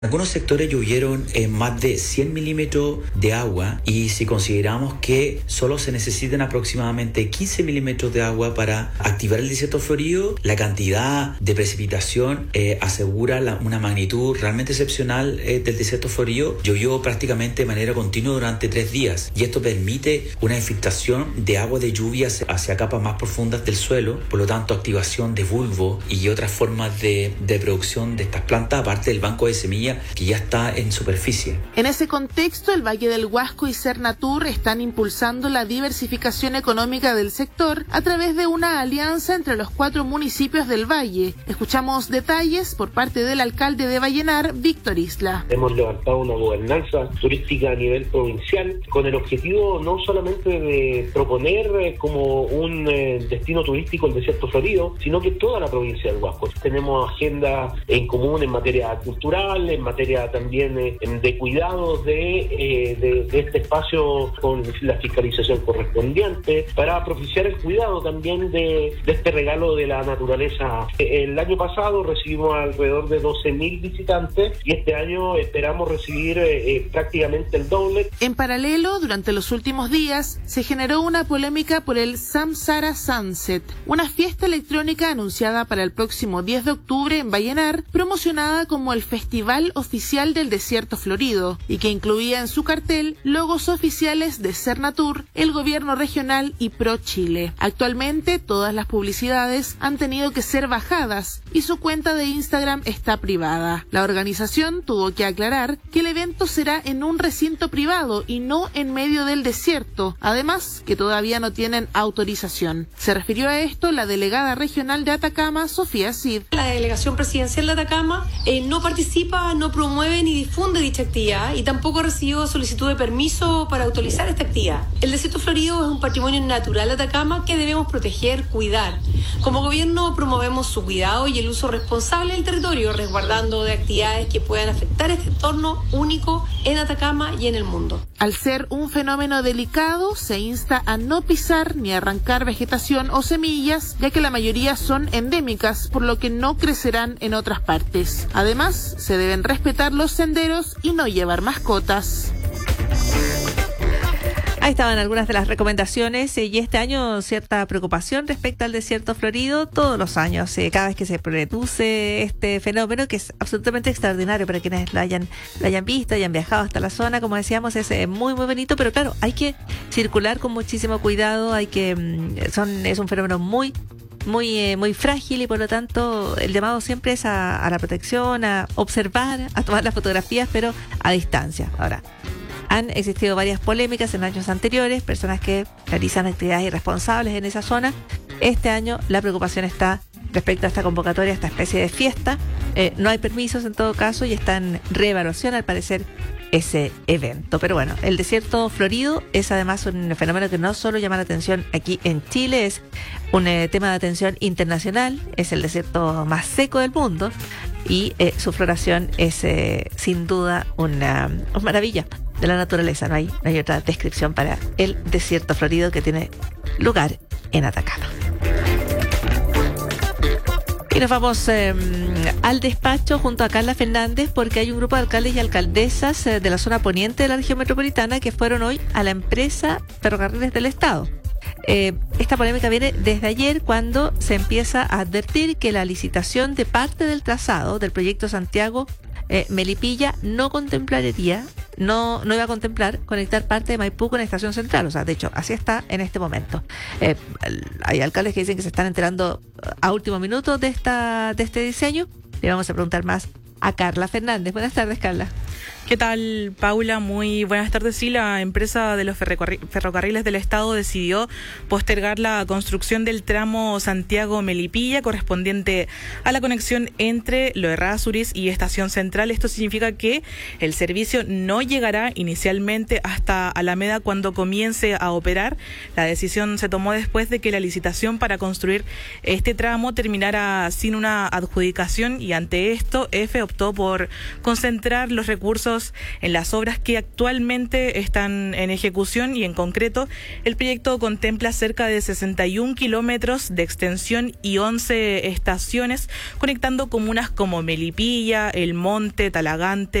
Algunos sectores llovieron más de 100 milímetros de agua y si consideramos que solo se necesitan aproximadamente 15 milímetros de agua para activar el desierto florido, la cantidad de precipitación asegura una magnitud realmente excepcional del desierto florido. Llovió prácticamente de manera continua durante 3 días y esto permite una infiltración de agua de lluvia hacia capas más profundas del suelo, por lo tanto activación de bulbo y otras formas de producción de estas plantas, aparte del banco de semillas que ya está en superficie. En ese contexto, el Valle del Huasco y Cernatur están impulsando la diversificación económica del sector a través de una alianza entre los 4 municipios del valle. Escuchamos detalles por parte del alcalde de Vallenar, Víctor Isla. Hemos levantado una gobernanza turística a nivel provincial con el objetivo no solamente de proponer como un destino turístico el desierto florido, sino que toda la provincia del Huasco. Tenemos agenda en común en materia cultural, en materia también de cuidados de este espacio con la fiscalización correspondiente para propiciar el cuidado también de este regalo de la naturaleza. El año pasado recibimos alrededor de 12.000 visitantes y este año esperamos recibir prácticamente el doble. En paralelo, durante los últimos días se generó una polémica por el Samsara Sunset, una fiesta electrónica anunciada para el próximo 10 de octubre en Vallenar, promocionada como el Festival Oficial del Desierto Florido y que incluía en su cartel logos oficiales de Cernatur, el gobierno regional y ProChile. Actualmente todas las publicidades han tenido que ser bajadas y su cuenta de Instagram está privada. La organización tuvo que aclarar que el evento será en un recinto privado y no en medio del desierto, además que todavía no tienen autorización. Se refirió a esto la delegada regional de Atacama, Sofía Cid. La delegación presidencial de Atacama no participa, no promueve ni difunde dicha actividad y tampoco recibió solicitud de permiso para autorizar esta actividad. El desierto florido es un patrimonio natural de Atacama que debemos proteger, cuidar. Como gobierno promovemos su cuidado y el uso responsable del territorio, resguardando de actividades que puedan afectar este entorno único en Atacama y en el mundo. Al ser un fenómeno delicado, se insta a no pisar ni arrancar vegetación o semillas, ya que la mayoría son endémicas, por lo que no crecerán en otras partes. Además, se deben respetar los senderos y no llevar mascotas. Ahí estaban algunas de las recomendaciones y este año cierta preocupación respecto al desierto florido. Todos los años, cada vez que se produce este fenómeno, que es absolutamente extraordinario para quienes lo hayan visto, hayan viajado hasta la zona, como decíamos, es muy muy bonito, pero claro, hay que circular con muchísimo cuidado, es un fenómeno muy frágil y por lo tanto el llamado siempre es a la protección, a observar, a tomar las fotografías, pero a distancia. Ahora, han existido varias polémicas en años anteriores, personas que realizan actividades irresponsables en esa zona. Este año la preocupación está respecto a esta convocatoria, a esta especie de fiesta. No hay permisos en todo caso y está en reevaluación al parecer ese evento. Pero bueno, el desierto florido es además un fenómeno que no solo llama la atención aquí en Chile, es un tema de atención internacional, es el desierto más seco del mundo y su floración es sin duda una maravilla de la naturaleza. No hay otra descripción para el desierto florido que tiene lugar en Atacama. Y nos vamos al despacho junto a Carla Fernández porque hay un grupo de alcaldes y alcaldesas de la zona poniente de la región metropolitana que fueron hoy a la empresa Ferrocarriles del Estado. Esta polémica viene desde ayer cuando se empieza a advertir que la licitación de parte del trazado del proyecto Santiago Melipilla no iba a contemplar conectar parte de Maipú con la estación central. O sea, de hecho, así está en este momento. Hay alcaldes que dicen que se están enterando a último minuto de este diseño. Le vamos a preguntar más a Carla Fernández. Buenas tardes, Carla. ¿Qué tal, Paula? Muy buenas tardes. Sí, la empresa de los ferrocarriles del Estado decidió postergar la construcción del tramo Santiago-Melipilla correspondiente a la conexión entre Lo Errázuriz y Estación Central. Esto significa que el servicio no llegará inicialmente hasta Alameda cuando comience a operar. La decisión se tomó después de que la licitación para construir este tramo terminara sin una adjudicación y ante esto EFE optó por concentrar los recursos recursos en las obras que actualmente están en ejecución, y en concreto el proyecto contempla cerca de 61 kilómetros de extensión y 11 estaciones, conectando comunas como Melipilla, El Monte, Talagante,